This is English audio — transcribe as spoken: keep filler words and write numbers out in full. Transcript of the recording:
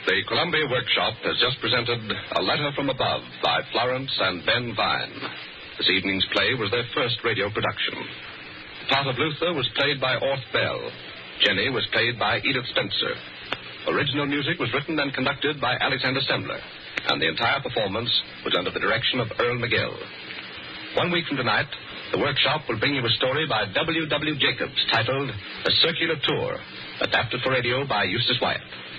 The Columbia Workshop has just presented A Letter from Above by Florence and Ben Vine. This evening's play was their first radio production. The part of Luther was played by Orth Bell. Jenny was played by Edith Spencer. Original music was written and conducted by Alexander Sembler, and the entire performance was under the direction of Earl McGill. One week from tonight, the Workshop will bring you a story by W W Jacobs titled A Circular Tour, adapted for radio by Eustace Wyatt.